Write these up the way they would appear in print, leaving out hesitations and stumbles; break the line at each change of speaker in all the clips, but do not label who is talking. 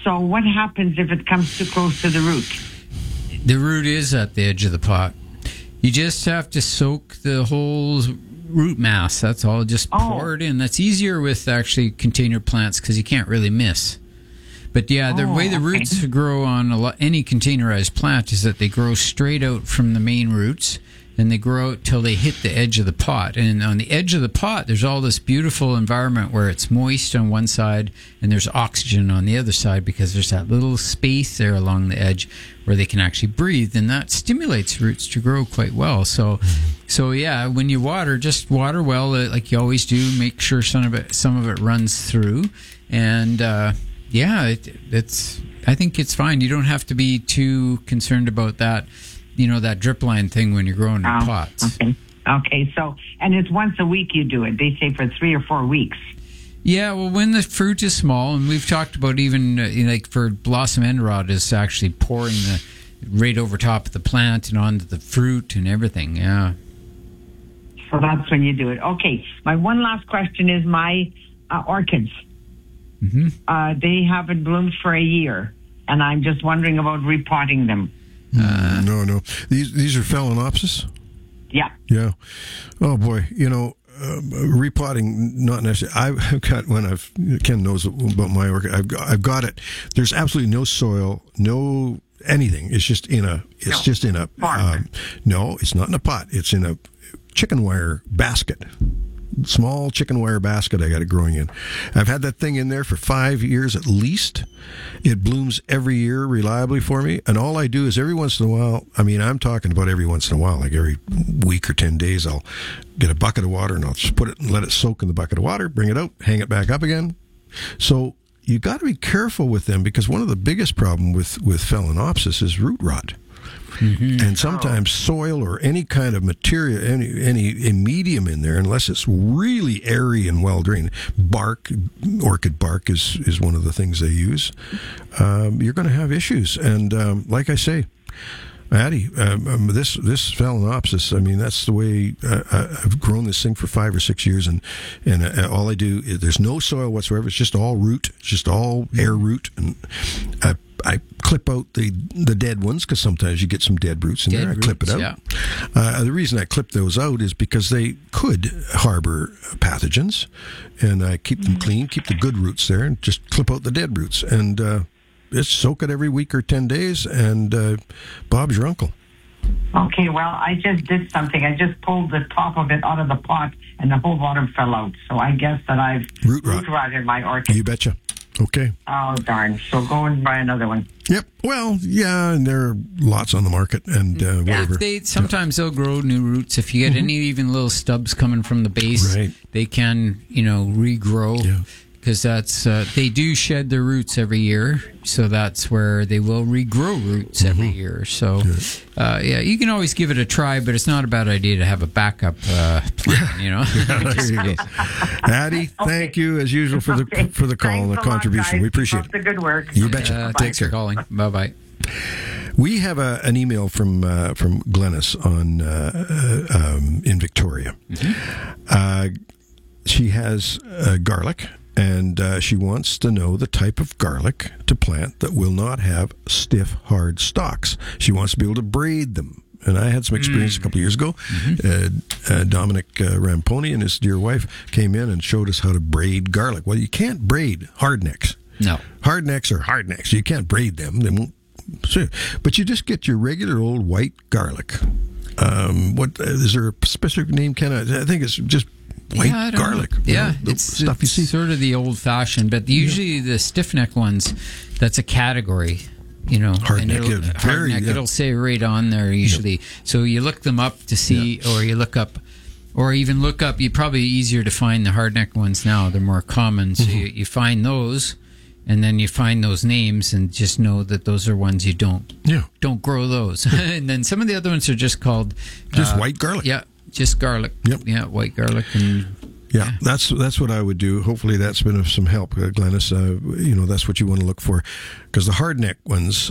So what happens if it comes too close to the root?
The root is at the edge of the pot. You just have to soak the whole root mass. That's all. Just pour it in. That's easier with actually container plants because you can't really miss. But yeah, the way the roots grow on any containerized plant is that they grow straight out from the main roots, and they grow out till they hit the edge of the pot. And on the edge of the pot, there's all this beautiful environment where it's moist on one side and there's oxygen on the other side because there's that little space there along the edge where they can actually breathe, and that stimulates roots to grow quite well. So yeah, when you water, just water well, like you always do. Make sure some of it runs through, and it's. I think it's fine. You don't have to be too concerned about that. That drip line thing when you're growing in pots.
Okay. So, and it's once a week you do it. They say for 3 or 4 weeks.
Yeah, well, when the fruit is small, and we've talked about even like for blossom end rot is actually pouring right over top of the plant and onto the fruit and everything. Yeah.
So that's when you do it. Okay. My one last question is my orchids. Mm-hmm. They haven't bloomed for a year, and I'm just wondering about repotting them.
No. These are Phalaenopsis?
Yeah.
Yeah. Oh, boy. Repotting, not necessarily. I've got Ken knows about my orchid. I've got it. There's absolutely no soil, no anything. It's just in a. No, it's not in a pot. It's in a chicken wire basket. Small chicken wire basket I got it growing in. I've had that thing in there for 5 years at least. It blooms every year reliably for me, and all I do is every once in a while, I'm talking about every once in a while, like every week or 10 days, I'll get a bucket of water and I'll just put it and let it soak in the bucket of water, bring it out, hang it back up again. So you got to be careful with them because one of the biggest problem with Phalaenopsis is root rot. Mm-hmm. And sometimes soil or any kind of material, any medium in there, unless it's really airy and well drained, orchid bark is one of the things they use. You're going to have issues, and like I say, Addie, this Phalaenopsis, that's the way I've grown this thing for 5 or 6 years, and all I do is there's no soil whatsoever. It's just all root, it's just all air root, and I clip out the dead ones because sometimes you get some dead roots in there. I clip it out. Yeah. The reason I clip those out is because they could harbor pathogens, and I keep them clean, keep the good roots there, and just clip out the dead roots. And just soak it every week or 10 days, and Bob's your uncle.
Okay, well, I just did something. I just pulled the top of it out of the pot, and the whole bottom fell out. So I guess that I've root rotted my orchid.
You betcha. Okay.
Oh, darn. So go and buy another one.
Yep. Well, yeah, and there are lots on the market, and whatever.
Sometimes they'll grow new roots. If you get any even little stubs coming from the base, they can, regrow. Yeah. Because they do shed their roots every year, so that's where they will regrow roots every year. So, you can always give it a try, but it's not a bad idea to have a backup plan.
There you go. Addie, thank you as usual for the call and the contribution. We appreciate it.
The good work.
You betcha.
Take care. Calling. Bye bye.
We have an email from Glennis in Victoria. Mm-hmm. She has garlic. And she wants to know the type of garlic to plant that will not have stiff, hard stalks. She wants to be able to braid them. And I had some experience a couple of years ago. Mm-hmm. Dominic Ramponi and his dear wife came in and showed us how to braid garlic. Well, you can't braid hardnecks.
No.
Hardnecks are hardnecks. You can't braid them. They won't. But you just get your regular old white garlic. What is there a specific name, Ken? I think it's just white garlic.
It's
stuff you see.
Sort of the old fashioned, but usually the stiff neck ones, that's a category.
Hard neck.
It'll say right on there usually. Yep. So you look them up to see, or you look up, or even look up. You probably easier to find the hard neck ones now. They're more common. So you find those, and then you find those names, and just know that those are ones you don't grow those. And then some of the other ones are just called
white garlic.
Yeah. Just garlic.
Yep.
Yeah, white garlic. And
that's what I would do. Hopefully that's been of some help, Glennis. That's what you want to look for, because the hardneck ones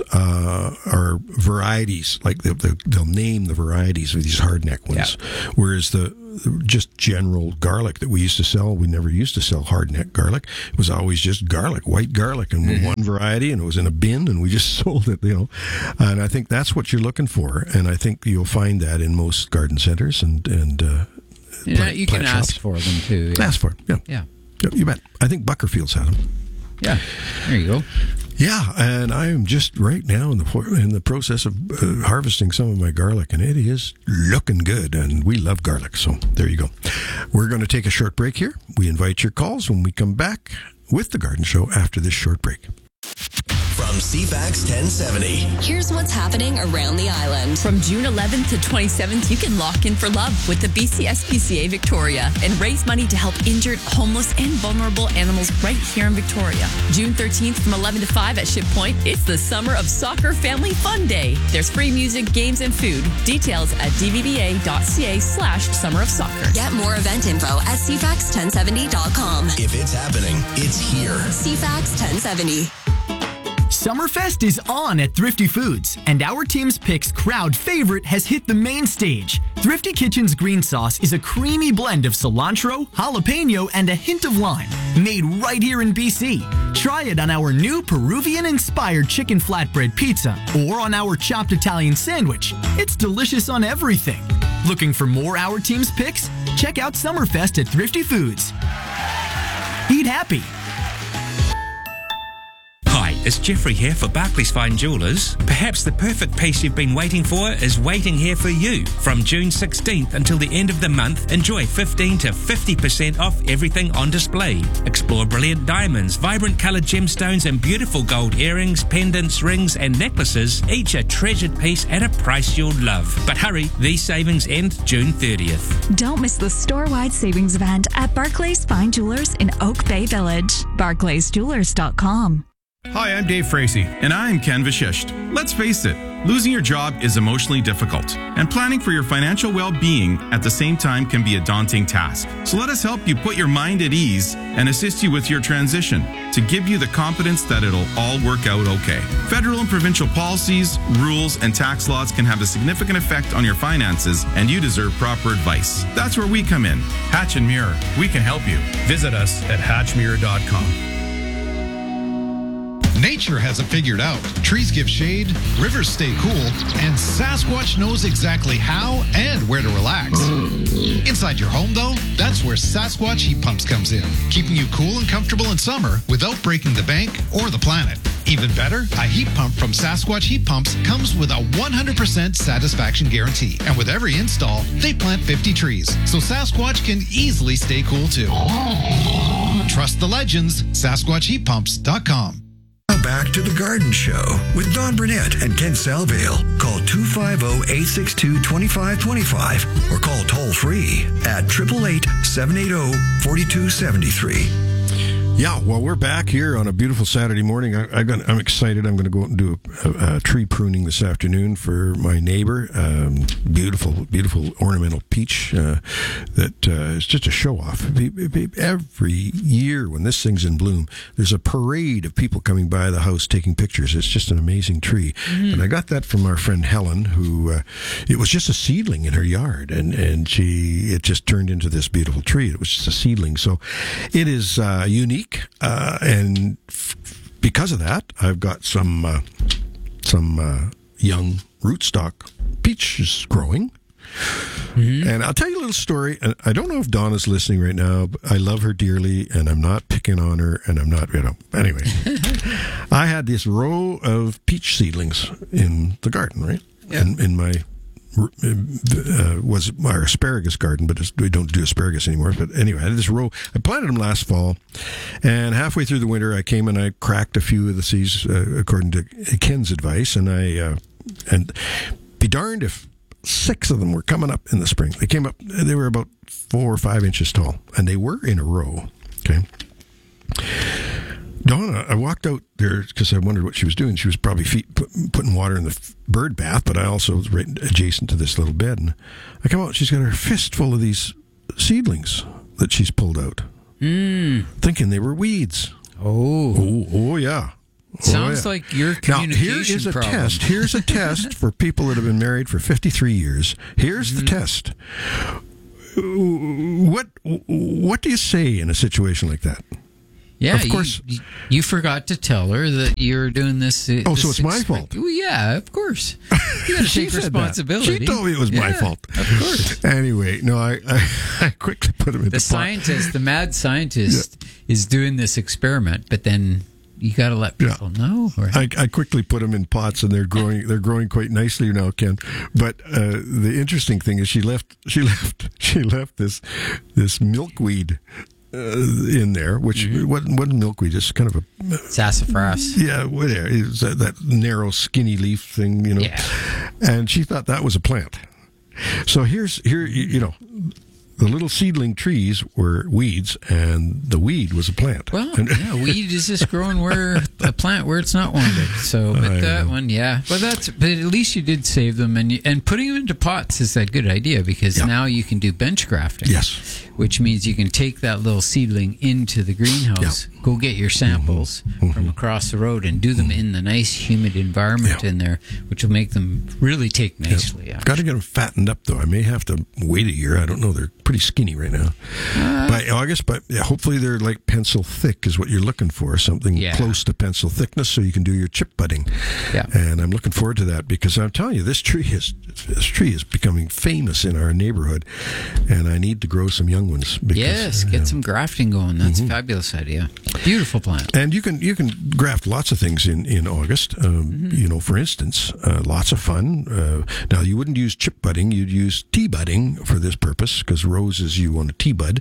are varieties. Like they'll name the varieties of these hardneck ones, whereas the just general garlic that we used to sell. We never used to sell hardneck garlic. It was always just garlic, white garlic, and one variety, and it was in a bin, and we just sold it, And I think that's what you're looking for, and I think you'll find that in most garden centers and
you can ask for them too. Yeah.
Ask for it, yeah. You bet. I think Buckerfield's had them.
Yeah, there you go.
Yeah, and I am just right now in the process of harvesting some of my garlic, and it is looking good, and we love garlic, so there you go. We're going to take a short break here. We invite your calls when we come back with The Garden Show after this short break.
From CFAX 1070.
Here's what's happening around the island.
From June 11th to 27th, you can lock in for love with the BCSPCA Victoria and raise money to help injured, homeless, and vulnerable animals right here in Victoria. June 13th from 11 to 5 at Ship Point, it's the Summer of Soccer Family Fun Day. There's free music, games, and food. Details at dvba.ca/Summer of Soccer.
Get more event info at cfax1070.com.
If it's happening, it's here.
CFAX 1070.
Summerfest is on at Thrifty Foods, and our team's picks crowd favorite has hit the main stage. Thrifty Kitchen's green sauce is a creamy blend of cilantro, jalapeno, and a hint of lime, made right here in BC. Try it on our new Peruvian-inspired chicken flatbread pizza or on our chopped Italian sandwich. It's delicious on everything. Looking for more Our Team's picks? Check out Summerfest at Thrifty Foods. Eat happy.
Hi, it's Jeffrey here for Barclays Fine Jewellers. Perhaps the perfect piece you've been waiting for is waiting here for you. From June 16th until the end of the month, enjoy 15 to 50% off everything on display. Explore brilliant diamonds, vibrant coloured gemstones, and beautiful gold earrings, pendants, rings, and necklaces, each a treasured piece at a price you'll love. But hurry, these savings end June 30th.
Don't miss the store-wide savings event at Barclays Fine Jewellers in Oak Bay Village. BarclaysJewellers.com.
Hi, I'm Dave Fracey. And I'm Ken Vashisht. Let's face it, losing your job is emotionally difficult, and planning for your financial well-being at the same time can be a daunting task. So let us help you put your mind at ease and assist you with your transition to give you the confidence that it'll all work out okay. Federal and provincial policies, rules, and tax laws can have a significant effect on your finances, and you deserve proper advice. That's where we come in.
Hatch and Mirror. We can help you. Visit us at hatchmirror.com.
Nature has it figured out. Trees give shade, rivers stay cool, and Sasquatch knows exactly how and where to relax. Inside your home, though, that's where Sasquatch Heat Pumps comes in, keeping you cool and comfortable in summer without breaking the bank or the planet. Even better, a heat pump from Sasquatch Heat Pumps comes with a 100% satisfaction guarantee. And with every install, they plant 50 trees, so Sasquatch can easily stay cool too. Trust the legends, SasquatchHeatPumps.com.
Back to The Garden Show with Don Burnett and Ken Salvale. Call 250-862-2525 or call toll free at 888-780-4273.
Yeah, well, we're back here on a beautiful Saturday morning. I'm excited. I'm going to go out and do a tree pruning this afternoon for my neighbor. Beautiful ornamental peach that is just a show-off. Every year when this thing's in bloom, there's a parade of people coming by the house taking pictures. It's just an amazing tree. Mm-hmm. And I got that from our friend Helen, who it was just a seedling in her yard, and it just turned into this beautiful tree. It was just a seedling. So it is unique. And because of that, I've got some young rootstock peaches growing. Mm-hmm. And I'll tell you a little story. I don't know if Donna's listening right now, but I love her dearly, and I'm not picking on her, and I'm not, anyway. I had this row of peach seedlings in the garden, right? Yeah. In my was our asparagus garden, but we don't do asparagus anymore. But anyway, I had this row. I planted them last fall, and halfway through the winter, I came and I cracked a few of the seeds according to Ken's advice, and and be darned if 6 of them were coming up in the spring. They came up. They were about 4 or 5 inches tall, and they were in a row. Okay. Donna, I walked out there because I wondered what she was doing. She was probably putting water in the bird bath, but I also was right adjacent to this little bed. And I come out, she's got her fist full of these seedlings that she's pulled out, thinking they were weeds. Oh, yeah.
Sounds like your communication problem.
Here's a test for people that have been married for 53 years. Here's the test. what do you say in a situation like that?
Yeah,
of course.
You forgot to tell her that you're doing this.
So it's my fault.
Well, yeah, of course. You got to take responsibility.
She told me it was my fault.
Of course.
Anyway, no, I quickly put him in the
scientist, the mad scientist, is doing this experiment, but then you got to let people know. Right?
I quickly put them in pots, and they're growing. They're growing quite nicely now, Ken. But the interesting thing is, she left this milkweed in there, which wasn't milkweed, just kind of a
sassafras.
Yeah, whatever. It's that narrow, skinny leaf thing, you know. Yeah. And she thought that was a plant. So here, you know, the little seedling trees were weeds, and the weed was a plant.
Well, weed is just growing a plant where it's not wanted. So, but that one, but at least you did save them, and putting them into pots is a good idea because now you can do bench grafting.
Yes,
which means you can take that little seedling into the greenhouse, go get your samples from across the road, and do them in the nice humid environment in there, which will make them really take nicely.
Got to get them fattened up, though. I may have to wait a year. I don't know. They're pretty skinny right now. By August, but hopefully they're like pencil thick is what you're looking for, something close to pencil thickness, so you can do your chip budding. Yeah. And I'm looking forward to that because I'm telling you, this tree is becoming famous in our neighborhood, and I need to grow some young ones. Because,
get some grafting going. That's a fabulous idea. Beautiful plant.
And you can graft lots of things in August. You know, for instance, lots of fun. Now you wouldn't use chip budding; you'd use tea budding for this purpose because roses you want to tea bud,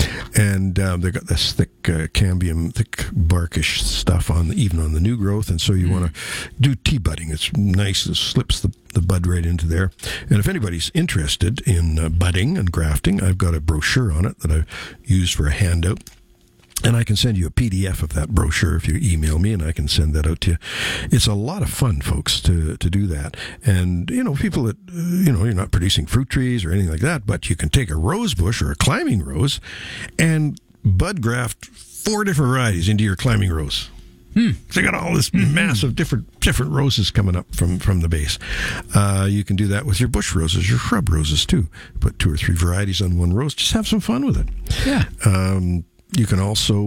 and they've got this thick cambium, thick barkish stuff even on the new growth, and so you want to do tea budding. It's nice; it slips the bud right into there. And if anybody's interested in budding and grafting, I've got a brochure on it that I use for a handout. And I can send you a PDF of that brochure if you email me, and I can send that out to you. It's a lot of fun, folks, to do that. And, you know, people that, you know, you're not producing fruit trees or anything like that, but you can take a rose bush or a climbing rose and bud graft 4 different varieties into your climbing rose. So you got all this mass of different roses coming up from the base. You can do that with your bush roses, your shrub roses, too. Put 2 or 3 varieties on one rose. Just have some fun with it.
Yeah.
You can also,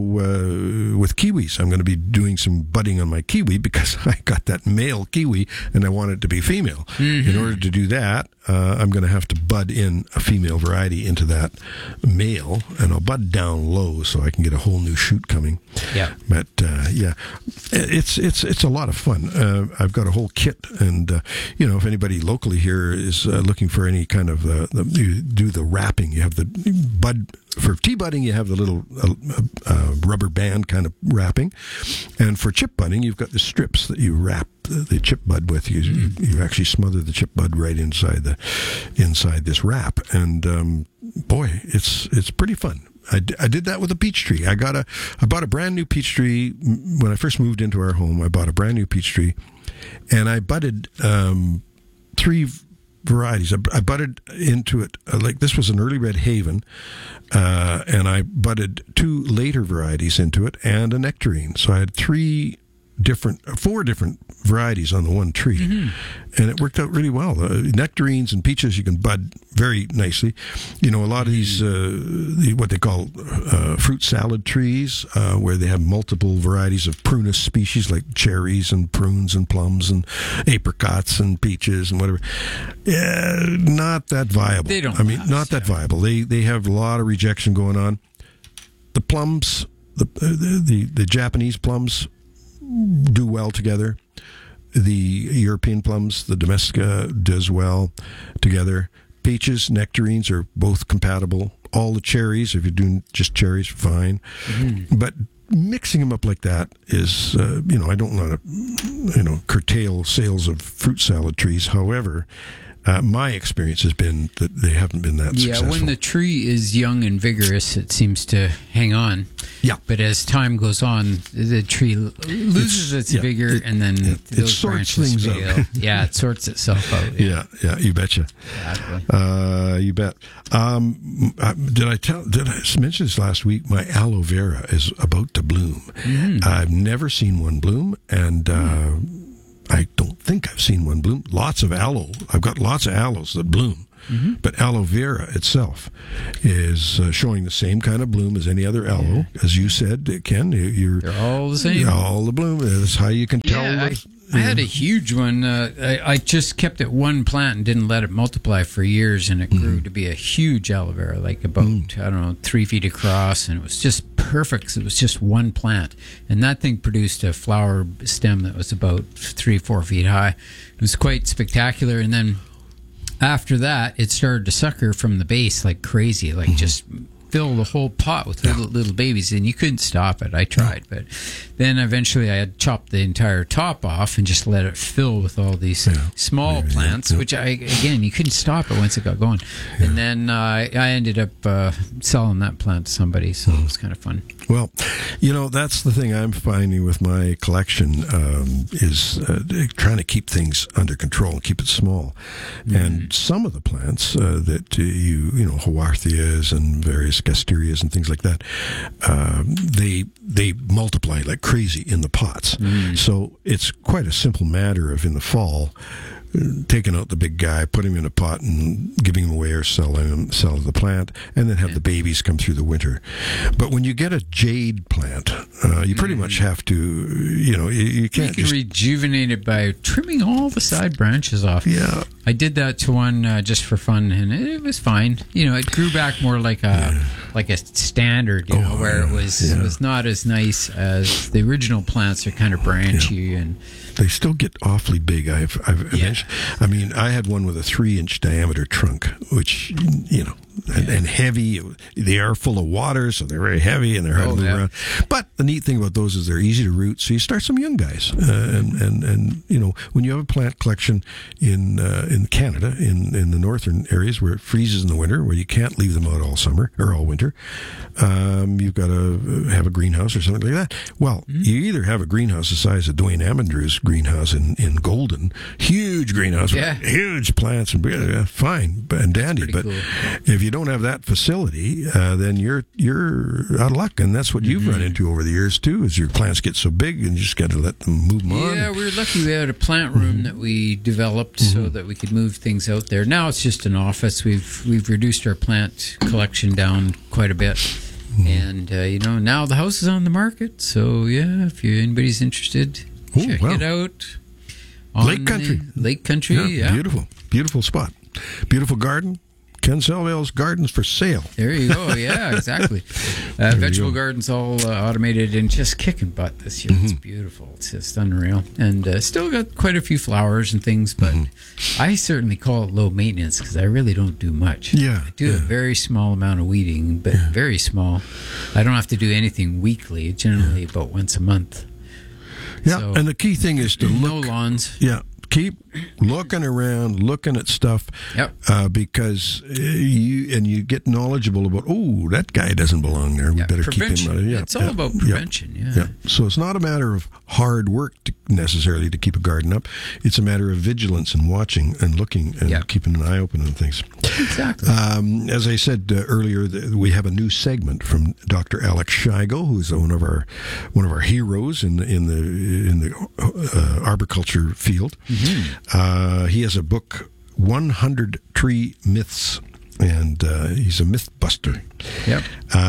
with kiwis, I'm going to be doing some budding on my kiwi because I got that male kiwi and I want it to be female. In order to do that, I'm going to have to bud in a female variety into that male, and I'll bud down low so I can get a whole new shoot coming.
Yeah.
But, it's a lot of fun. I've got a whole kit, and, you know, if anybody locally here is looking for any kind of, you do the wrapping, you have the bud. For tea budding, you have the little rubber band kind of wrapping, and for chip budding, you've got the strips that you wrap the chip bud with. You actually smother the chip bud right inside this wrap, and boy, it's pretty fun. I did that with a peach tree. I bought a brand new peach tree when I first moved into our home. I bought a brand new peach tree, and I budded 3 varieties. I budded into it, like this was an early red Haven, and I budded 2 later varieties into it and a nectarine. So I had 4 different varieties on the one tree, and it worked out really well. Nectarines and peaches you can bud very nicely. You know, a lot of these what they call fruit salad trees, where they have multiple varieties of prunus species like cherries and prunes and plums and apricots and peaches and whatever. Not that viable.
They don't.
Not that viable. They have a lot of rejection going on. The plums, the Japanese plums, do well together. The European plums, the Domestica, does well together. Peaches, nectarines are both compatible. All the cherries, if you're doing just cherries, fine. But mixing them up like that is, you know, I don't want to, you know, curtail sales of fruit salad trees. However, my experience has been that they haven't been that successful.
Yeah, when the tree is young and vigorous, it seems to hang on.
Yeah.
But as time goes on, the tree loses its vigor, and then
it sorts things out.
Yeah, it sorts itself out.
Yeah, you betcha. Exactly. You bet. Did I mention this last week? My aloe vera is about to bloom. I've never seen one bloom, and I don't think I've seen one bloom. Lots of aloe. I've got lots of aloes that bloom. but aloe vera itself is showing the same kind of bloom as any other aloe. As you said, Ken,
they're all the same.
All the bloom. That's how you can tell.
I had a huge one. I just kept it one plant and didn't let it multiply for years, and it grew to be a huge aloe vera, like about, 3 feet across, and it was just perfect 'cause it was just one plant. And that thing produced a flower stem that was about 3-4 feet high. It was quite spectacular. And then after that, it started to sucker from the base like crazy, like just fill the whole pot with little babies, and you couldn't stop it. I tried, but then eventually I had chopped the entire top off and just let it fill with all these small plants, which you couldn't stop it once it got going. And then I ended up selling that plant to somebody, so it was kind of fun.
Well, that's the thing I'm finding with my collection is trying to keep things under control and keep it small. And some of the plants that Haworthias and various Gasterias and things like that, they multiply like crazy in the pots. So it's quite a simple matter of in the fall taking out the big guy, putting him in a pot and giving him away or sell the plant, and then have the babies come through the winter. But when you get a jade plant, you pretty much have to, you can't
just rejuvenate it by trimming all the side branches off.
Yeah.
I did that to one just for fun, and it was fine. It grew back more like a standard, where it was not as nice as the original plants. Are kind of branchy and
they still get awfully big. I've I mean, I had one with a 3-inch diameter trunk, which and heavy. They are full of water, so they're very heavy and they're hard to move around. But the neat thing about those is they're easy to root. So you start some young guys, and when you have a plant collection in Canada, in the northern areas where it freezes in the winter, where you can't leave them out all summer or all winter, you've got to have a greenhouse or something like that. Well, you either have a greenhouse the size of Dwayne Amandrew's greenhouse in Golden, huge greenhouse, with huge plants and fine and dandy. But cool. If you don't have that facility, then you're out of luck, and that's what you've run into over the years too. Is your plants get so big and you just got to let them move them on.
Yeah, we were lucky. We had a plant room that we developed so that we could move things out there. Now it's just an office. We've reduced our plant collection down quite a bit. And now the house is on the market. So if anybody's interested, check it out.
Lake Country.
Lake Country,
Beautiful spot. Beautiful garden. Ken Salvale's Gardens for sale.
There you go. Yeah, exactly. Vegetable gardens all automated and just kicking butt this year. It's beautiful. It's just unreal. And still got quite a few flowers and things, but I certainly call it low maintenance because I really don't do much.
Yeah.
I do a very small amount of weeding, but very small. I don't have to do anything weekly, generally about once a month.
Yeah,
so,
and the key thing is to look.
No lawns.
Yeah. Keep looking around, looking at stuff, because you get knowledgeable about. Oh, that guy doesn't belong there. We better keep him out of.
It's all about prevention. Yeah.
So it's not a matter of hard work necessarily to keep a garden up. It's a matter of vigilance and watching and looking and keeping an eye open on things.
Exactly.
As I said earlier, we have a new segment from Dr. Alex Shigo, who's one of our heroes in the arboriculture field. He has a book, 100 Tree Myths, and he's a myth buster.
Yep.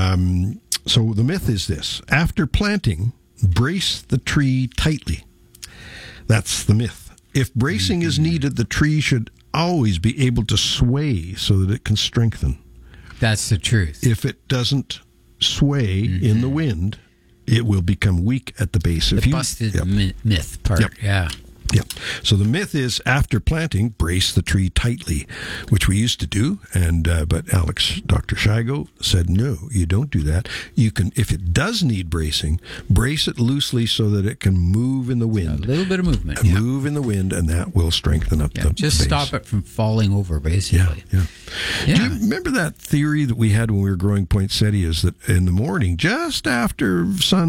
So the myth is this: after planting, brace the tree tightly. That's the myth. If bracing is needed, the tree should always be able to sway so that it can strengthen.
That's the truth.
If it doesn't sway in the wind, it will become weak at the base.
The busted myth part. Yeah.
So the myth is, after planting, brace the tree tightly, which we used to do, and but Dr. Shigo said, no, you don't do that. You can, if it does need bracing, brace it loosely so that it can move in the wind.
A little bit of movement.
Move in the wind, and that will strengthen up the
just
base.
Stop it from falling over, basically.
Yeah. Do you remember that theory that we had when we were growing poinsettias, that in the morning, just after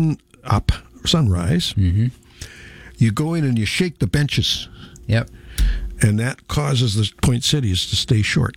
sunrise, you go in and you shake the benches.
Yep.
And that causes the poinsettias to stay short.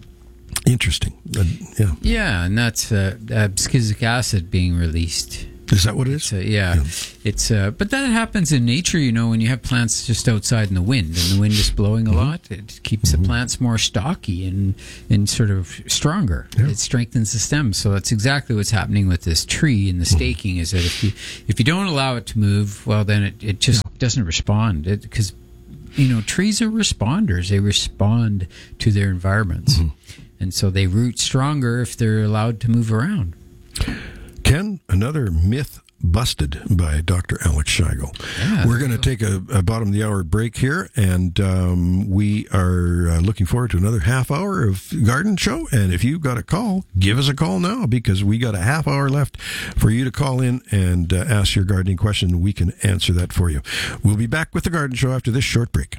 Interesting.
Yeah, and that's abscisic acid being released
Is that what it is?
It's but that happens in nature, when you have plants just outside in the wind, and the wind is blowing a lot. It keeps the plants more stocky and sort of stronger. Yeah. It strengthens the stems. So that's exactly what's happening with this tree and the staking. Is that if you don't allow it to move, well, then it just doesn't respond. Because trees are responders. They respond to their environments, and so they root stronger if they're allowed to move around.
Ken, another myth busted by Dr. Alex Scheigel. Yeah, we're going to take a bottom of the hour break here, and we are looking forward to another half hour of Garden Show. And if you've got a call, give us a call now, because we got a half hour left for you to call in and ask your gardening question. We can answer that for you. We'll be back with the Garden Show after this short break.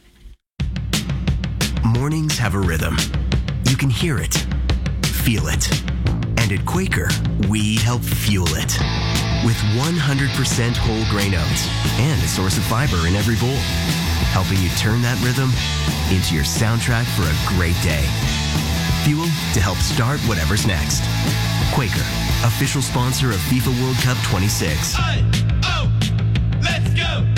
Mornings have a rhythm. You can hear it, feel it. And at Quaker, we help fuel it. With 100% whole grain oats and a source of fiber in every bowl. Helping you turn that rhythm into your soundtrack for a great day. Fuel to help start whatever's next. Quaker, official sponsor of FIFA World Cup 26.
Let's go!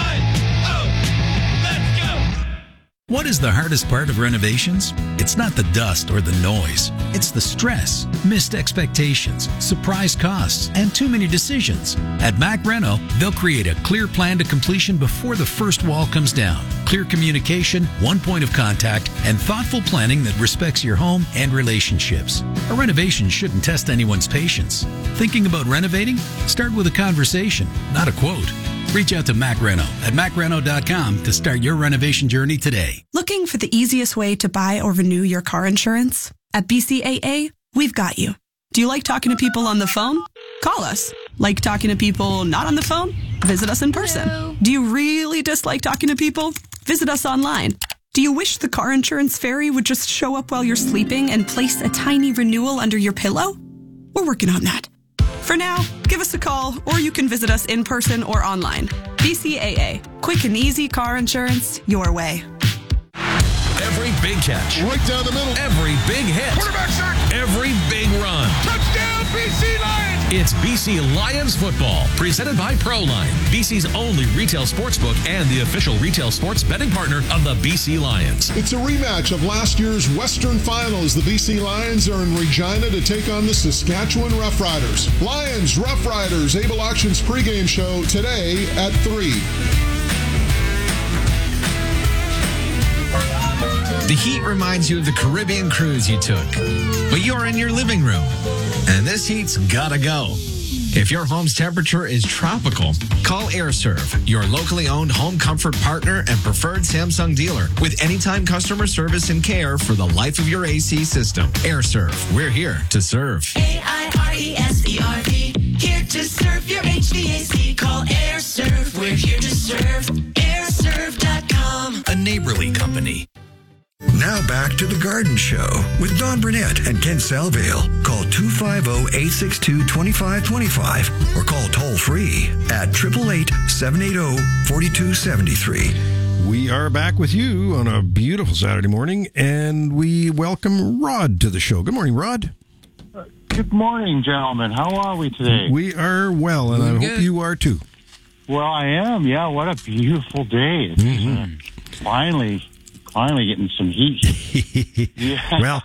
What is the hardest part of renovations? It's not the dust or the noise. It's the stress, missed expectations, surprise costs, and too many decisions. At Mac Reno, they'll create a clear plan to completion before the first wall comes down. Clear communication, one point of contact, and thoughtful planning that respects your home and relationships. A renovation shouldn't test anyone's patience. Thinking about renovating? Start with a conversation, not a quote. Reach out to Mac Reno at macreno.com to start your renovation journey today.
Looking for the easiest way to buy or renew your car insurance? At BCAA, we've got you. Do you like talking to people on the phone? Call us. Like talking to people not on the phone? Visit us in person. Hello. Do you really dislike talking to people? Visit us online. Do you wish the car insurance fairy would just show up while you're sleeping and place a tiny renewal under your pillow? We're working on that. For now, give us a call, or you can visit us in person or online. BCAA. Quick and easy car insurance your way.
Every big catch.
Right down the middle.
Every big hit.
Quarterback sack.
Every big run.
Touchdown, BC Lions!
It's BC Lions football, presented by ProLine, BC's only retail sportsbook and the official retail sports betting partner of the BC Lions.
It's a rematch of last year's Western Finals. The BC Lions are in Regina to take on the Saskatchewan Roughriders. Lions, Roughriders, Able Auctions pregame show today at 3.
The heat reminds you of the Caribbean cruise you took, but you're in your living room, and this heat's gotta go. If your home's temperature is tropical, call AirServe, your locally owned home comfort partner and preferred Samsung dealer with anytime customer service and care for the life of your AC system. AirServe, we're here to serve.
AIRESERV, here to serve your HVAC. Call AirServe, we're here to serve. AirServe.com.
A neighborly company.
Now back to the Garden Show with Don Burnett and Ken Salvale. Call 250-862-2525 or call toll free at 888-780-4273.
We are back with you on a beautiful Saturday morning, and we welcome Rod to the show. Good morning, Rod.
Good morning, gentlemen. How are we today?
We are well, and I hope you are too.
Well, I am. Yeah, what a beautiful day. It's finally getting some heat.
Yeah. Well,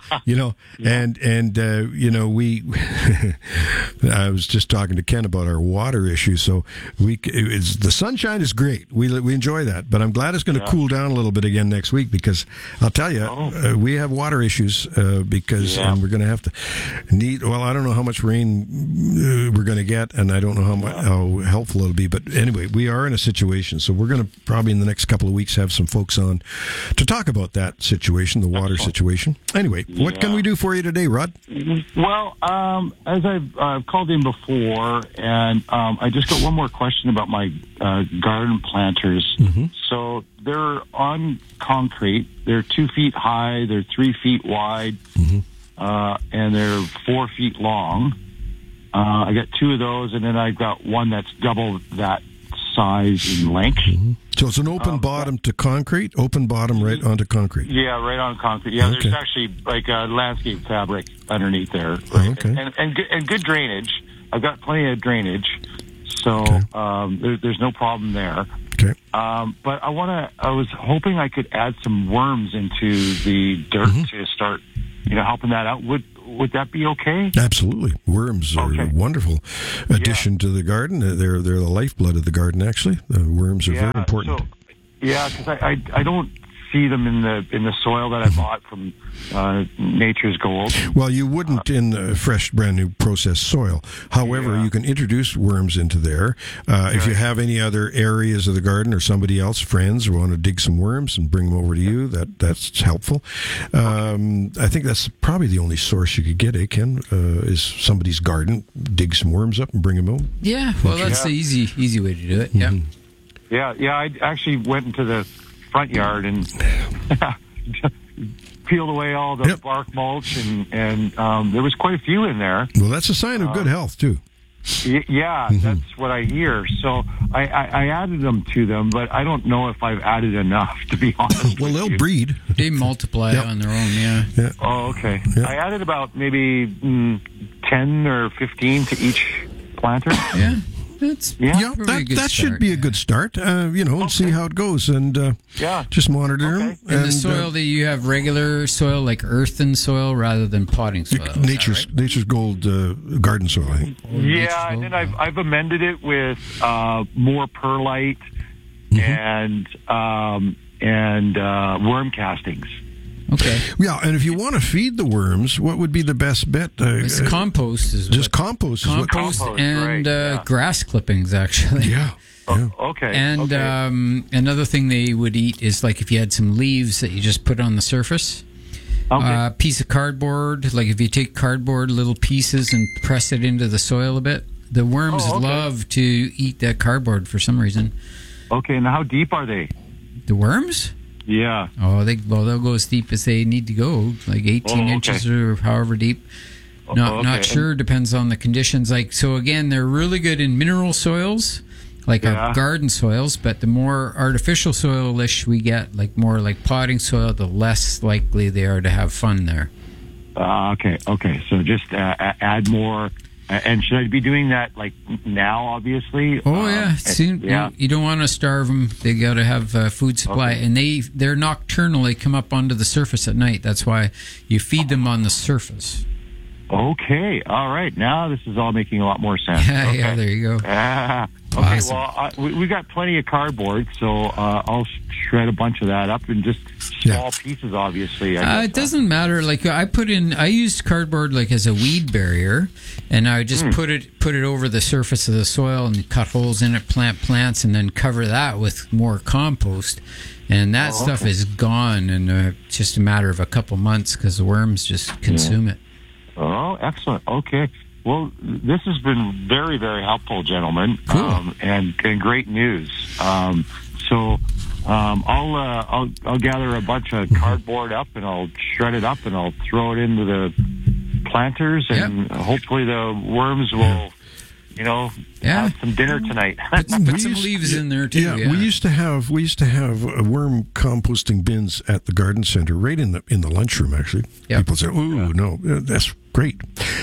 we I was just talking to Ken about our water issue. So the sunshine is great. We enjoy that, but I'm glad it's going to cool down a little bit again next week, because I'll tell you, we have water issues because we're going to have to need. Well, I don't know how much rain we're going to get, and I don't know how helpful it'll be. But anyway, we are in a situation, so we're going to probably in the next couple of weeks have some folks on to talk about that situation, the water situation. Anyway, what can we do for you today, Rod?
Well, as I've called in before, and I just got one more question about my garden planters. Mm-hmm. So they're on concrete. They're 2 feet high. They're 3 feet wide, and they're 4 feet long. I got 2 of those, and then I've got one that's double that size in length. Mm-hmm.
So it's an open bottom to concrete? Open bottom right onto concrete?
Yeah, right on concrete. Yeah, There's actually like a landscape fabric underneath there.
Right? Okay.
And good drainage. I've got plenty of drainage. So there's no problem there.
Okay.
But I was hoping I could add some worms into the dirt to start, helping that out. Would that be okay?
Absolutely. Worms are a wonderful addition to the garden. They're the lifeblood of the garden, actually. The worms are very important.
So, because I don't see them in the soil that I bought from Nature's Gold.
Well, you wouldn't in fresh, brand new processed soil. However, you can introduce worms into there. If you have any other areas of the garden or somebody else, friends, want to dig some worms and bring them over to you, that's helpful. I think that's probably the only source you could get, Ken, is somebody's garden, dig some worms up and bring them home.
Yeah, well, that's the easy way to do it. Yeah.
Yeah, I actually went into the front yard and peeled away all the bark mulch, and there was quite a few in there.
Well, that's a sign of good health, too.
Yeah, that's what I hear. So I added them to them, but I don't know if I've added enough, to be honest.
Well, they'll breed.
They multiply on their own, yeah.
Oh, okay. Yeah. I added about maybe 10 or 15 to each planter.
Yeah. That
should be a good start. And see how it goes, and just monitor them.
And the soil that you have regular soil, like earthen soil, rather than potting soil.
Nature's Gold garden soil. I think.
Yeah, and then I've amended it with more perlite and worm castings.
Okay.
Yeah, and if you want to feed the worms, what would be the best bet?
It's compost.
Compost
and grass clippings, actually.
Yeah.
Okay.
And another thing they would eat is like if you had some leaves that you just put on the surface.
Okay.
Piece of cardboard, like if you take cardboard little pieces and press it into the soil a bit, the worms love to eat that cardboard for some reason.
Okay, and how deep are they?
The worms?
Yeah.
Oh, they'll go as deep as they need to go, like 18 inches or however deep. Not sure. Depends on the conditions. Like, so again, they're really good in mineral soils, like our garden soils. But the more artificial soil-ish we get, like more like potting soil, the less likely they are to have fun there.
Okay. So just add more. And should I be doing that like now, obviously?
Oh, yeah. Soon, you don't want to starve them. They got to have food supply. And they're nocturnal. They come up onto the surface at night. That's why you feed them on the surface.
Okay. All right. Now this is all making a lot more sense.
Yeah, there you go.
Okay.
Awesome.
Well, we got plenty of cardboard, so I'll shred a bunch of that up in just small pieces, obviously.
It doesn't matter. Like I used cardboard like as a weed barrier, and I just put it over the surface of the soil and cut holes in it, plant plants, and then cover that with more compost. And that stuff is gone in just a matter of a couple months because the worms just consume it.
Oh, excellent. Okay. Well, this has been very, very helpful, gentlemen, and great news. So I'll gather a bunch of cardboard up, and I'll shred it up, and I'll throw it into the planters, and hopefully the worms will, have some dinner tonight.
Put some leaves in there too.
Yeah, we used to have worm composting bins at the garden center, right in the lunchroom. Actually, people say, "Ooh, no, that's great."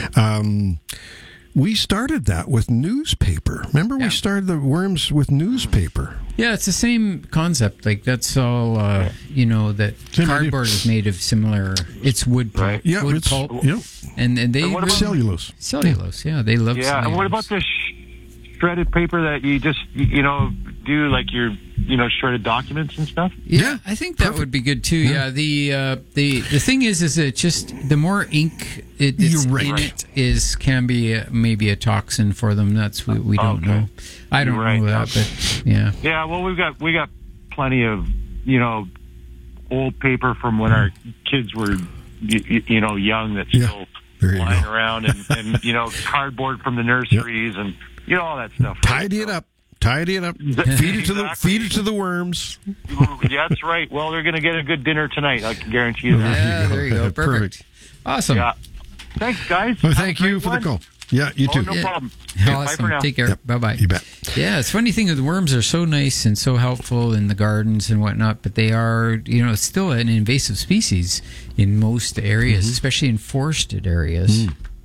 We started that with newspaper. Remember, we started the worms with newspaper.
Yeah, it's the same concept. Like that's all. That cardboard is made of similar. It's wood pulp.
Right.
Yeah,
wood pulp.
Yeah.
And they
cellulose.
Cellulose. Yeah, they love.
Yeah, and what about the shredded paper that you just do like your shredded documents and stuff?
Yeah, I think that would be good too. Yeah, the thing is it just the more ink it's in it can be maybe a toxin for them. That's we don't know. I don't know that, but yeah.
Yeah, well, we got plenty of old paper from when our kids were young that's still lying around, and cardboard from the nurseries and all that stuff.
Tidy it up. Feed it to the worms.
Yeah, that's right. Well, they're going to get a good dinner tonight. I can guarantee you that.
Yeah, there you go. Perfect. Awesome.
Yeah. Thanks, guys.
Well, thank you for the call. Yeah, you too.
No problem.
Awesome.
Bye for now.
Take care. Bye-bye.
You bet.
Yeah, it's funny thing is the worms are so nice and so helpful in the gardens and whatnot, but they are, it's still an invasive species in most areas, especially in forested areas.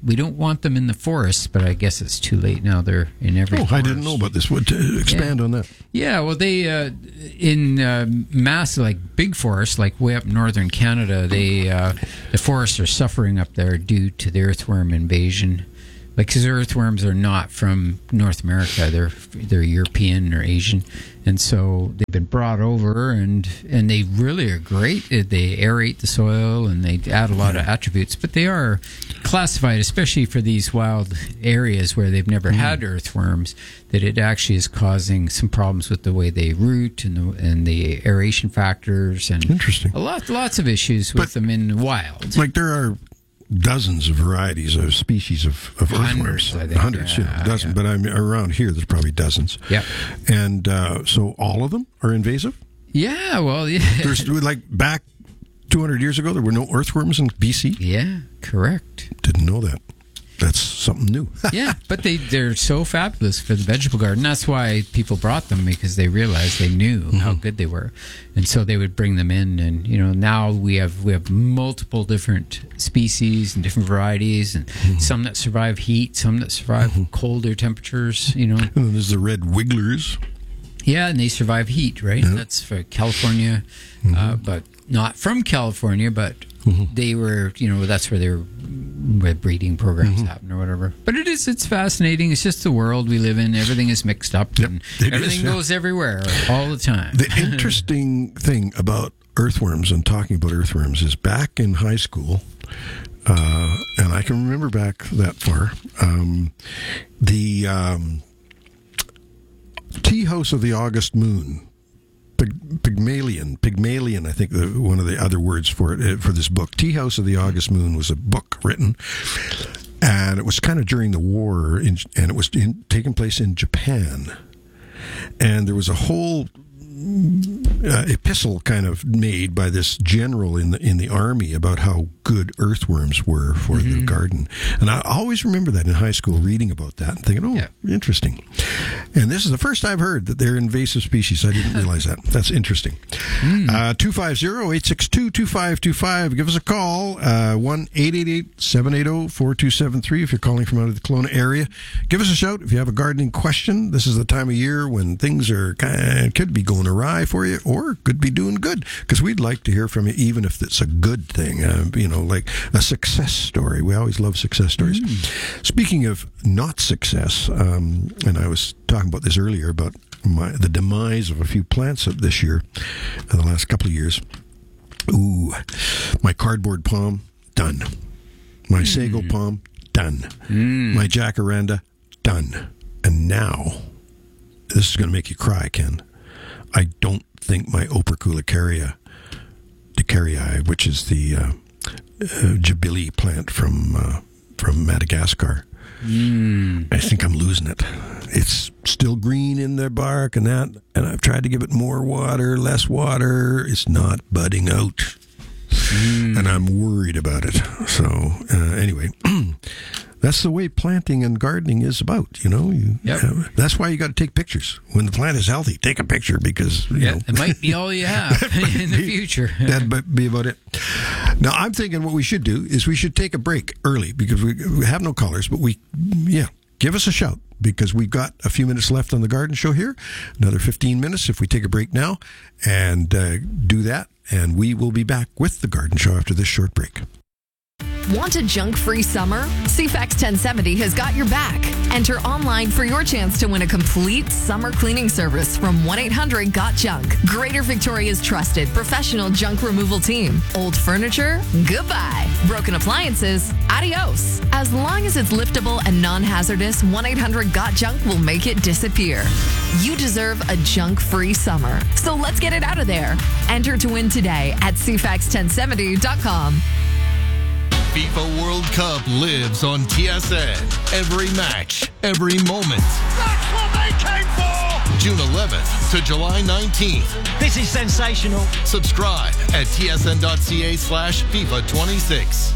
we don't want them in the forests, but I guess it's too late now. They're in every forest.
I didn't know about this. What, expand on that.
Yeah, well, they in mass, like big forests, like way up northern Canada, the forests are suffering up there due to the earthworm invasion. Like, because earthworms are not from North America, they're European or Asian, and so they've been brought over, and they really are great. They aerate the soil and they add a lot of attributes, but they are classified, especially for these wild areas where they've never had earthworms, that it actually is causing some problems with the way they root and the aeration factors, and
interesting,
lots of issues with them in the wild.
Like there are dozens of varieties of species of earthworms. Hundreds, dozen. But I'm around here. There's probably dozens.
Yeah,
and so all of them are invasive.
Yeah, well, yeah.
There's like back 200 years ago, there were no earthworms in BC.
Yeah, correct.
Didn't know that. That's something new.
Yeah, but they're so fabulous for the vegetable garden. That's why people brought them, because they realized, they knew how good they were, and so they would bring them in. And now we have multiple different species and different varieties, and some that survive heat, some that survive colder temperatures. And
then there's the red wigglers.
Yeah, and they survive heat, right? Yeah. That's for California, but not from California, but they were, that's where breeding programs happen or whatever. But it's fascinating. It's just the world we live in. Everything is mixed up, and everything goes everywhere all the time.
The interesting thing about earthworms, and talking about earthworms, is back in high school, and I can remember back that far, the tea house of the August moon, Pygmalion, I think one of the other words for it, for this book. Tea House of the August Moon was a book written, and it was kind of during the war, and it was taking place in Japan. And there was a whole epistle kind of made by this general in the army about how good earthworms were for the garden. And I always remember that in high school, reading about that and thinking, interesting. And this is the first I've heard that they're invasive species. I didn't realize that. That's interesting. 250-862-2525. Give us a call. 1-888-780-4273 if you're calling from out of the Kelowna area. Give us a shout if you have a gardening question. This is the time of year when things could be going awry for you, or could be doing good, because we'd like to hear from you, even if it's a good thing, like a success story. We always love success stories. Speaking of not success, and I was talking about this earlier about the demise of a few plants this year, the last couple of years. My cardboard palm, done. My sago palm, done. My jacaranda, done. And now, this is going to make you cry, Ken. I don't think my Opercularia decarii, which is the Jabili plant from Madagascar, I think I'm losing it. It's still green in the bark and that, and I've tried to give it more water, less water. It's not budding out, and I'm worried about it. So anyway, that's the way planting and gardening is about, that's why you got to take pictures. When the plant is healthy, take a picture, because,
it might be all you have in the future.
That might be about it. Now, I'm thinking what we should do is we should take a break early, because we have no callers, but give us a shout, because we've got a few minutes left on the garden show here. Another 15 minutes if we take a break now and do that. And we will be back with the garden show after this short break.
Want a junk-free summer? CFAX 1070 has got your back. Enter online for your chance to win a complete summer cleaning service from 1-800-GOT-JUNK. Greater Victoria's trusted professional junk removal team. Old furniture? Goodbye. Broken appliances? Adios. As long as it's liftable and non-hazardous, 1-800-GOT-JUNK will make it disappear. You deserve a junk-free summer. So let's get it out of there. Enter to win today at CFAX1070.com.
FIFA World Cup lives on TSN. Every match, every moment.
That's what they came for!
June 11th to July 19th.
This is sensational.
Subscribe at tsn.ca/FIFA26.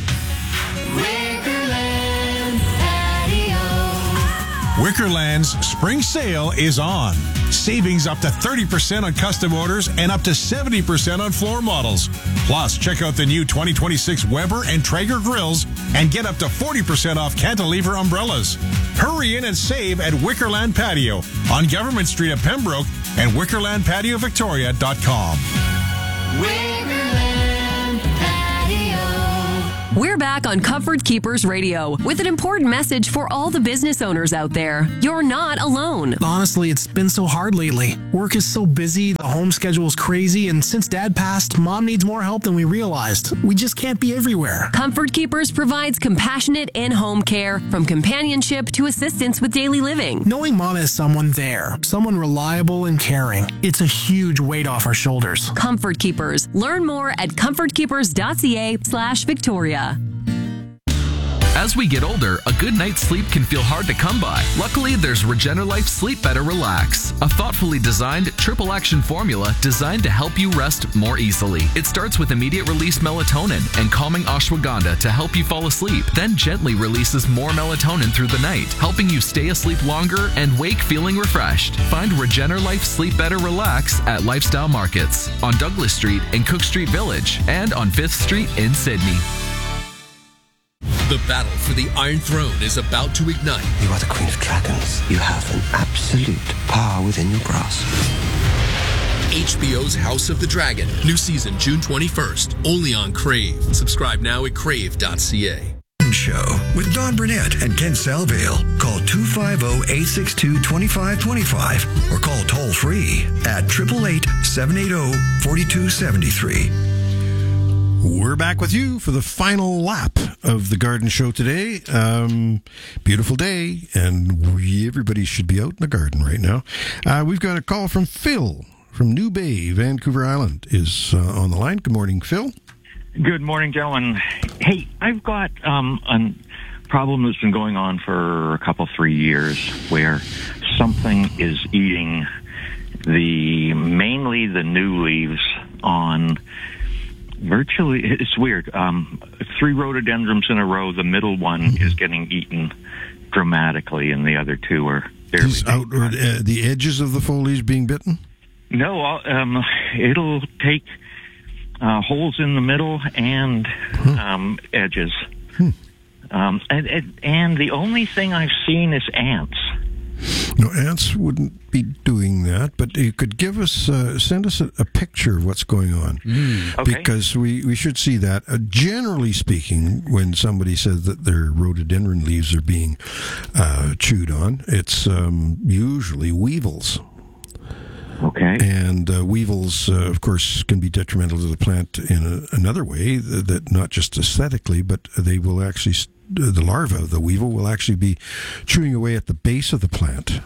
Wickerland's spring sale is on. Savings up to 30% on custom orders and up to 70% on floor models. Plus, check out the new 2026 Weber and Traeger grills and get up to 40% off cantilever umbrellas. Hurry in and save at Wickerland Patio on Government Street at Pembroke and WickerlandPatioVictoria.com.
We're back on Comfort Keepers Radio with an important message for all the business owners out there. You're not alone.
Honestly, it's been so hard lately. Work is so busy, the home schedule is crazy, and since Dad passed, Mom needs more help than we realized. We just can't be everywhere.
Comfort Keepers provides compassionate in-home care, from companionship to assistance with daily living.
Knowing Mom has someone there, someone reliable and caring, it's a huge weight off our shoulders.
Comfort Keepers. Learn more at comfortkeepers.ca/Victoria.
As we get older, a good night's sleep can feel hard to come by. Luckily, there's Regenerlife Sleep Better Relax, a thoughtfully designed triple action formula designed to help you rest more easily. It starts with immediate release melatonin and calming ashwagandha to help you fall asleep, then gently releases more melatonin through the night, helping you stay asleep longer and wake feeling refreshed. Find Regenerlife Sleep Better Relax at Lifestyle Markets on Douglas Street in Cook Street Village and on 5th Street in Sydney.
The battle for the Iron Throne is about to ignite.
You are the Queen of Dragons. You have an absolute power within your grasp.
HBO's House of the Dragon. New season June 21st. Only on Crave. Subscribe now at crave.ca.
Show with Don Burnett and Ken Salvale. Call 250-862-2525 or call toll free at 888-780-4273.
We're back with you for the final lap of the garden show today. Beautiful day, and everybody should be out in the garden right now. We've got a call from Phil from New Bay, Vancouver Island, is on the line. Good morning, Phil.
Good morning, gentlemen. Hey, I've got a problem that's been going on for 3 years where something is eating mainly the new leaves on virtually, it's weird. 3 rhododendrons in a row, the middle one is getting eaten dramatically, and the other 2 are barely.
The edges of the foliage being bitten?
No, it'll take holes in the middle and edges. And the only thing I've seen is ants.
No, ants wouldn't be doing that, but you could give us, send us a picture of what's going on.
Okay.
Because we should see that. Generally speaking, when somebody says that their rhododendron leaves are being chewed on, it's usually weevils.
Okay.
And weevils, of course, can be detrimental to the plant in another way, that not just aesthetically, but they will actually, the larva of the weevil will actually be chewing away at the base of the plant.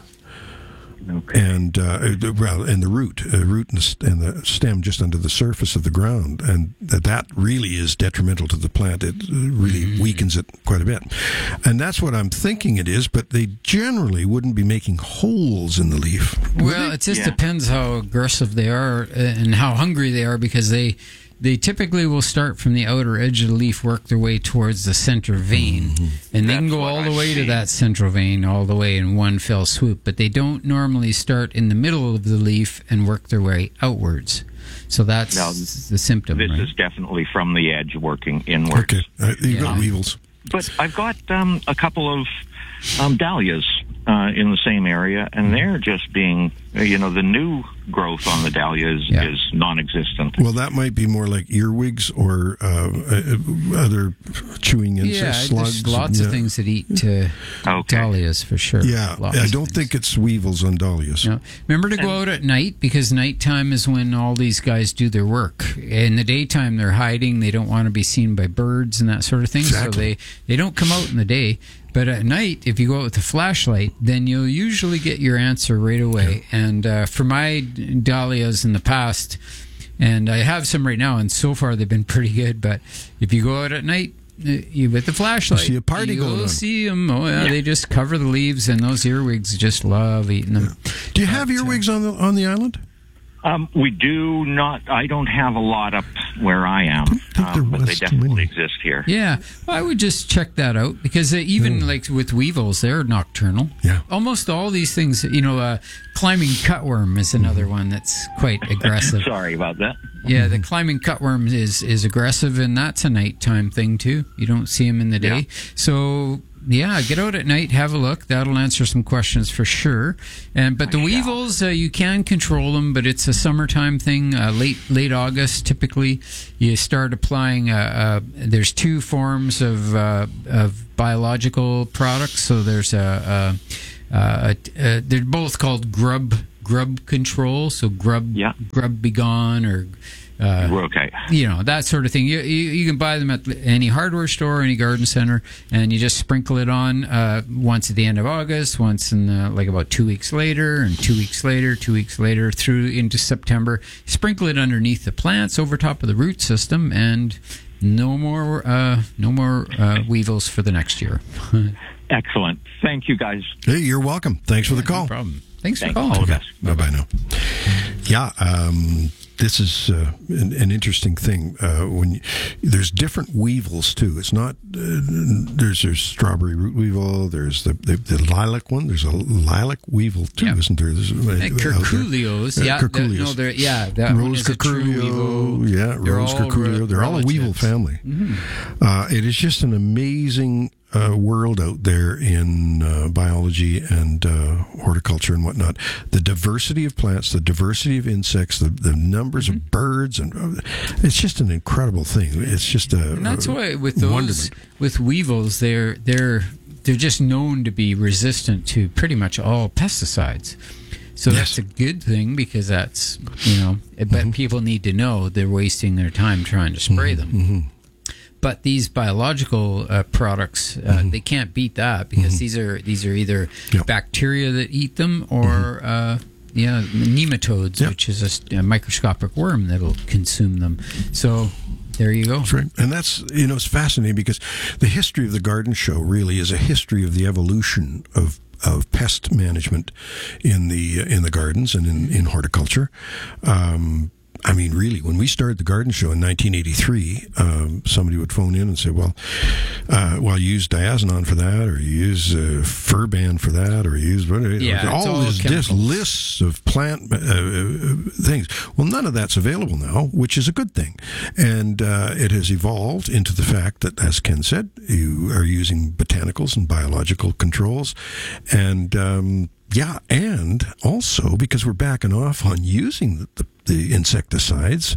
Okay.
And and the root and the stem just under the surface of the ground, and that really is detrimental to the plant. It really weakens it quite a bit, and that's what I'm thinking it is. But they generally wouldn't be making holes in the leaf.
Well, it just depends how aggressive they are and how hungry they are, because they typically will start from the outer edge of the leaf, work their way towards the center vein, and they can go all the way to that central vein, all the way in one fell swoop. But they don't normally start in the middle of the leaf and work their way outwards. So that's the symptom.
This is definitely from the edge working inwards.
Okay, you've got weevils.
But I've got a couple of dahlias in the same area, and they're just being, the new growth on the dahlia is non-existent.
Well, that might be more like earwigs or other chewing insects, slugs.
There's lots of things that eat dahlias for sure.
Yeah, I don't think it's weevils on dahlias.
No. Remember to go out at night, because nighttime is when all these guys do their work. In the daytime, they're hiding. They don't want to be seen by birds and that sort of thing.
Exactly.
So they don't come out in the day. But at night, if you go out with a flashlight, then you'll usually get your answer right away. And for my dahlias in the past, and I have some right now, and so far they've been pretty good. But if you go out at night with the flashlight,
you see a party going on.
You'll see them. Oh, yeah, they just cover the leaves, and those earwigs just love eating them.
Do you have earwigs on the island?
We do not. I don't have a lot up where I am, but they definitely exist here.
Yeah, well, I would just check that out because even like with weevils, they're nocturnal.
Yeah,
almost all these things. Climbing cutworm is another one that's quite aggressive.
Sorry about that.
Yeah, the climbing cutworm is aggressive, and that's a nighttime thing too. You don't see them in the day, so. Yeah, get out at night, have a look. That'll answer some questions for sure. But the weevils, you can control them, but it's a summertime thing. Late August, typically, you start applying. There's two forms of biological products. So there's they're both called grub control. So grub be gone or.
Okay.
That sort of thing. You can buy them at any hardware store, any garden center, and you just sprinkle it on once at the end of August, once in about 2 weeks later, and 2 weeks later, 2 weeks later, through into September. Sprinkle it underneath the plants, over top of the root system, and no more weevils for the next year.
Excellent. Thank you, guys.
Hey, you're welcome. Thanks for the call.
No problem. Thanks for calling.
All the best.
Bye now. Yeah. This is an interesting thing. There's different weevils too. It's not there's strawberry root weevil. There's the lilac one. There's a lilac weevil too, isn't there?
Curculios.
Curculios.
That
Rose curculio. Rose curculio. They're all a weevil family.
Mm-hmm.
It is just an amazing world out there in biology and horticulture and whatnot. The diversity of plants, the diversity of insects, the numbers of birds, and it's just an incredible thing. It's just
and that's why with weevils, they're just known to be resistant to pretty much all pesticides. So that's a good thing because that's but people need to know they're wasting their time trying to spray them.
Mm-hmm.
But these biological products, they can't beat that because these are either bacteria that eat them or nematodes, which is a microscopic worm that'll consume them. So there you go.
That's right. And that's, it's fascinating because the history of the garden show really is a history of the evolution of pest management in the gardens and in horticulture. I mean, really, when we started the garden show in 1983, somebody would phone in and say, well, you use diazinon for that, or you use Furban for that, or you use all these lists of plant things. Well, none of that's available now, which is a good thing. And it has evolved into the fact that, as Ken said, you are using botanicals and biological controls. And and also because we're backing off on using the insecticides,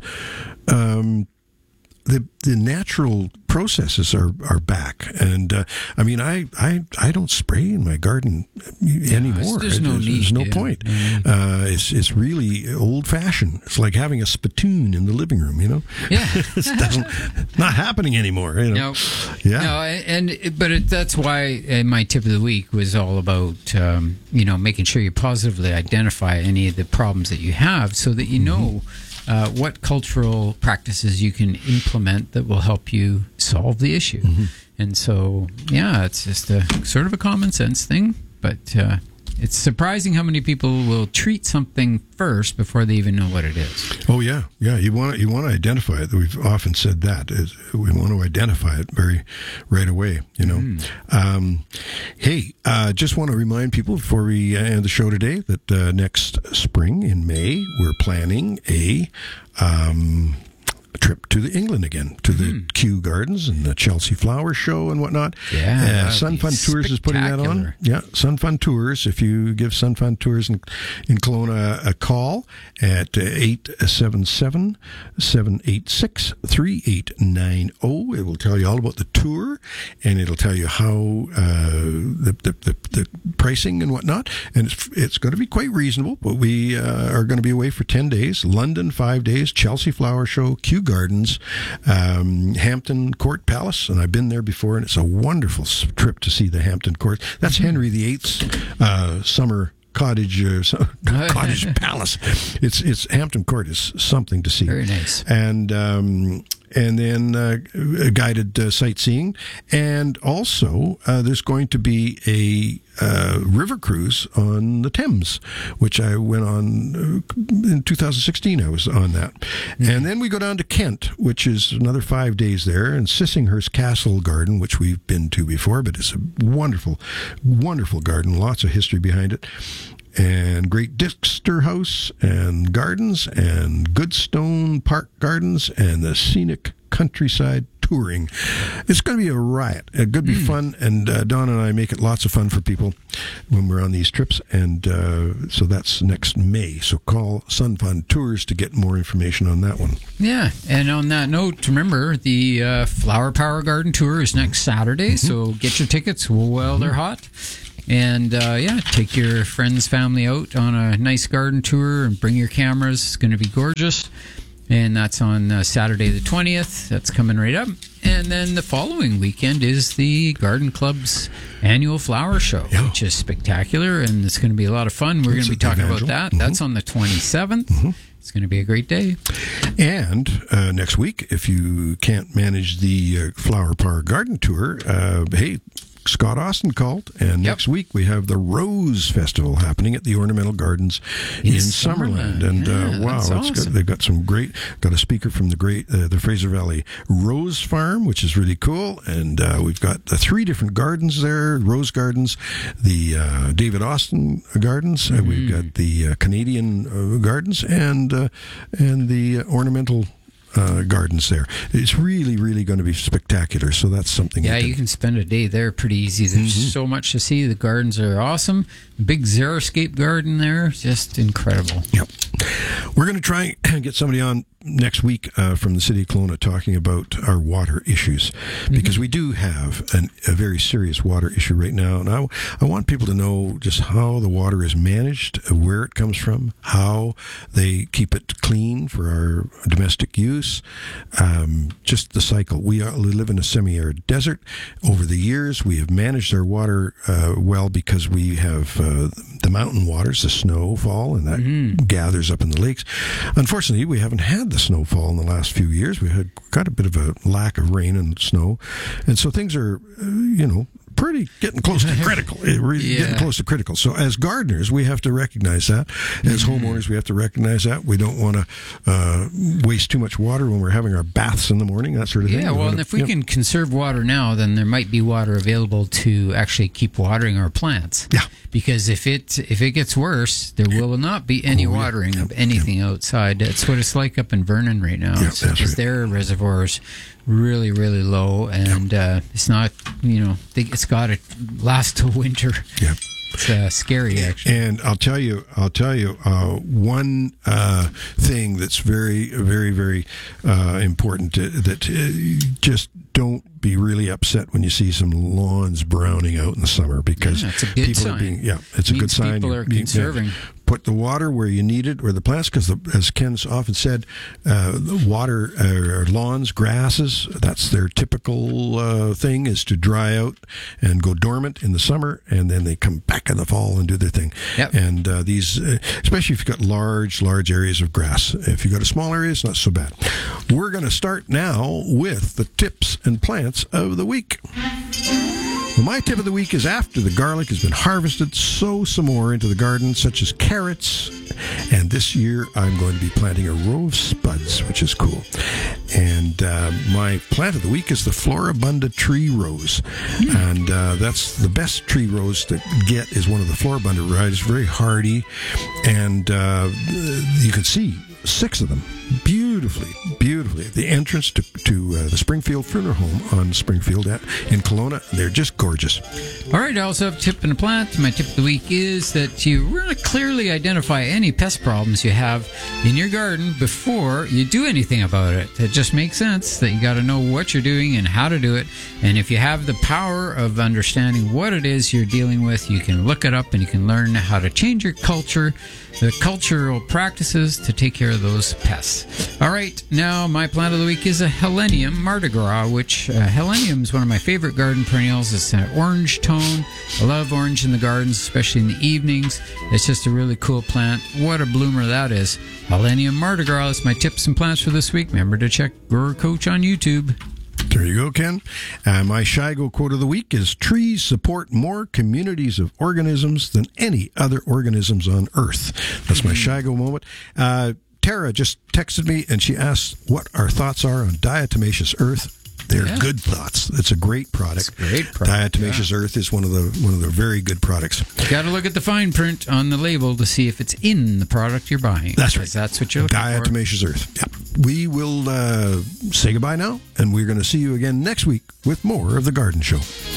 the natural processes are back. And I mean, I don't spray in my garden anymore.
There's no need.
There's no point. It's really old fashioned. It's like having a spittoon in the living room.
Yeah,
it's not happening anymore.
No, but that's why my tip of the week was all about making sure you positively identify any of the problems that you have, so that you know. What cultural practices you can implement that will help you solve the issue. Mm-hmm. And so, it's just a sort of a common sense thing, but it's surprising how many people will treat something first before they even know what it is.
Oh yeah. You want to identify it. We've often said that we want to identify it right away. Hey, just want to remind people before we end the show today that next spring in May we're planning a trip to England again, to the Kew Gardens and the Chelsea Flower Show and whatnot.
Yeah,
Sun Fun Tours is putting that on. Yeah, Sun Fun Tours. If you give Sun Fun Tours in Kelowna a call at 877-786-3890, it will tell you all about the tour, and it'll tell you how the pricing and whatnot. And it's going to be quite reasonable, but we are going to be away for 10 days. London, 5 days. Chelsea Flower Show, Kew Gardens, Hampton Court Palace, and I've been there before, and it's a wonderful trip to see the Hampton Court. That's Henry VIII's summer cottage palace. It's Hampton Court is something to see.
Very nice.
And and then guided sightseeing. And also, there's going to be a river cruise on the Thames, which I went on in 2016. I was on that. And then we go down to Kent, which is another 5 days there, and Sissinghurst Castle Garden, which we've been to before, but it's a wonderful, wonderful garden, lots of history behind it. And Great Dixter House and Gardens and Goodstone Park Gardens and the Scenic Countryside Touring. It's going to be a riot. It's going to be fun, and Don and I make it lots of fun for people when we're on these trips, and so that's next May. So call Sun Fun Tours to get more information on that one.
Yeah, and on that note, remember the Flower Power Garden Tour is next Saturday, so get your tickets while they're hot. And take your friends, family out on a nice garden tour and bring your cameras. It's going to be gorgeous. And that's on Saturday the 20th. That's coming right up. And then the following weekend is the Garden Club's annual flower show, which is spectacular, and it's going to be a lot of fun. We're going to be talking about that. That's on the 27th. It's going to be a great day.
And next week, if you can't manage the Flower Power Garden Tour, hey, Scott Austin called, and next week we have the Rose Festival happening at the Ornamental Gardens in Summerland. And wow, awesome. They've got some got a speaker from the Fraser Valley Rose Farm, which is really cool. And we've got 3 different gardens there: Rose Gardens, the David Austin Gardens, we've got the Canadian Gardens, and the Ornamental gardens there. It's really, really going to be spectacular. So that's something.
Yeah, you can spend a day there pretty easy. There's so much to see. The gardens are awesome. The big Xeriscape garden there, just incredible.
Yep. We're going to try and get somebody on next week from the city of Kelowna talking about our water issues, because we do have a very serious water issue right now, and I want people to know just how the water is managed, where it comes from, how they keep it clean for our domestic use, just the cycle. We live in a semi-arid desert. Over the years, we have managed our water well because we have the mountain waters, the snowfall, and that gathers up in the lakes. Unfortunately, we haven't had the snowfall in the last few years. We had got a bit of a lack of rain and snow, and so things are, pretty getting close to critical. Getting close to critical. So as gardeners, we have to recognize that. As homeowners, we have to recognize that. We don't want to waste too much water when we're having our baths in the morning, that sort of thing.
Yeah, well, and if we can conserve water now, then there might be water available to actually keep watering our plants.
Yeah.
Because if it gets worse, there will not be any watering of anything outside. That's what it's like up in Vernon right now.
Yeah, because
their reservoirs really, really low, and it's not, it's got to last till winter.
Yeah.
It's scary, actually.
And I'll tell you, one thing that's very, very, very important that just don't be really upset when you see some lawns browning out in the summer, because
it's a good
people
sign.
are being, it's a good sign.
People are conserving.
Put the water where you need it, where the plants, because as Ken's often said, the water, lawns, grasses, that's their typical thing, is to dry out and go dormant in the summer, and then they come back in the fall and do their thing.
Yep.
And these, especially if you've got large areas of grass. If you've got a small area, it's not so bad. We're going to start now with the tips and plants of the week. Well, my tip of the week is, after the garlic has been harvested, sow some more into the garden, such as carrots. And this year, I'm going to be planting a row of spuds, which is cool. And my plant of the week is the Floribunda tree rose. And that's the best tree rose to get, is one of the Floribunda varieties. Very hardy. And you can see 6 of them beautifully at the entrance to the Springfield Funeral Home on Springfield in Kelowna. They're just gorgeous.
All right, I also have a tip and a plant. My tip of the week is that you really clearly identify any pest problems you have in your garden before you do anything about it. It just makes sense that you got to know what you're doing and how to do it. And if you have the power of understanding what it is you're dealing with, you can look it up and you can learn how to change your cultural practices to take care of those pests. All right, now my my plant of the week is a Helenium Mardi Gras, which Helenium is one of my favorite garden perennials. It's an orange tone. I love orange in the gardens, especially in the evenings. It's just a really cool plant. What a bloomer that is. Helenium Mardi Gras is my tips and plants for this week. Remember to check Grower Coach on YouTube.
There you go, Ken. My Shigo quote of the week is, trees support more communities of organisms than any other organisms on Earth. That's my Shigo moment. Tara just texted me, and she asked what our thoughts are on diatomaceous earth. They're good thoughts. It's a great product.
It's a great product.
Diatomaceous earth is one of the very good products.
You got to look at the fine print on the label to see if it's in the product you're buying.
That's right.
That's what you're looking for.
Diatomaceous earth. Yeah. We will say goodbye now, and we're going to see you again next week with more of The Garden Show.